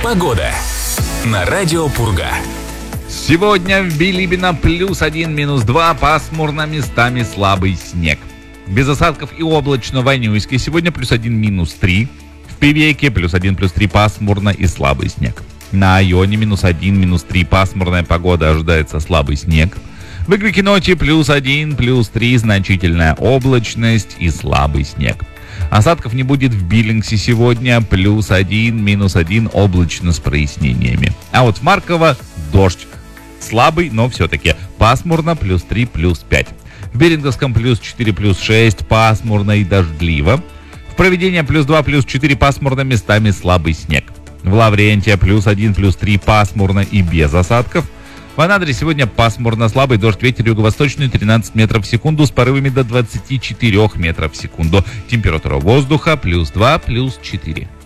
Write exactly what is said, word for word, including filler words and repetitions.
Погода на радио Пурга. Сегодня в Билибино плюс один, минус два, пасмурно, местами слабый снег. Без осадков и облачно в Анюйске сегодня плюс один, минус три. В Пивейке плюс один, плюс три, пасмурно и слабый снег. На Айоне минус один, минус три, пасмурная погода, ожидается слабый снег. В Игвикиноте плюс один, плюс три, значительная облачность и слабый снег. Осадков не будет в Биллингсе сегодня, плюс один, минус один, облачно с прояснениями. А вот в Марково дождь. Слабый, но все-таки пасмурно, плюс три, плюс пять. В Беринговском плюс четыре, плюс шесть, пасмурно и дождливо. В Провидении плюс два, плюс четыре, пасмурно, местами слабый снег. В Лаврентия плюс один, плюс три, пасмурно и без осадков. В Анадыре сегодня пасмурно, слабый дождь, ветер юго-восточный тринадцать метров в секунду с порывами до двадцати четырёх метров в секунду. Температура воздуха плюс два, плюс четыре.